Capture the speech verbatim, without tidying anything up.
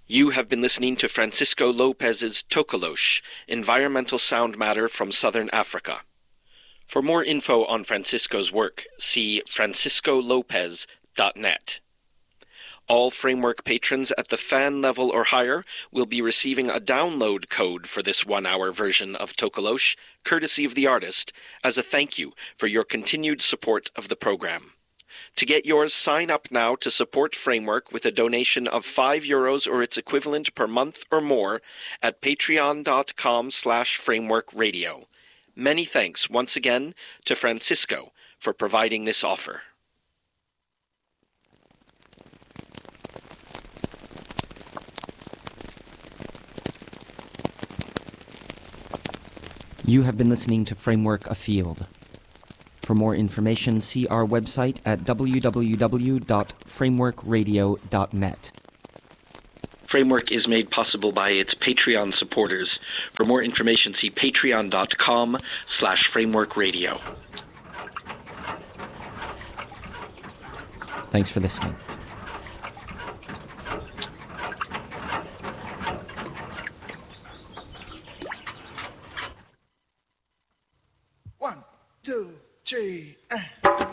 You have been listening to Francisco Lopez's Tokolosh, Environmental Sound Matter from Southern Africa. For more info on Francisco's work, see francisco lopez dot net. All Framework patrons at the fan level or higher will be receiving a download code for this one-hour version of Tokolosh, courtesy of the artist, as a thank you for your continued support of the program. To get yours, sign up now to support Framework with a donation of five euros or its equivalent per month or more at patreon.com slash frameworkradio. Many thanks once again to Francisco for providing this offer. You have been listening to Framework Afield. For more information, see our website at w w w dot framework radio dot net. Framework is made possible by its Patreon supporters. For more information, see patreon.com slash frameworkradio. Thanks for listening. One, two, three, uh.